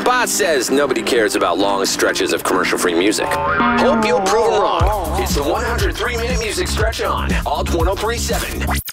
bot says nobody cares about long stretches of commercial-free music. Hope you'll prove them wrong. It's the 103-minute music stretch on Alt 1037.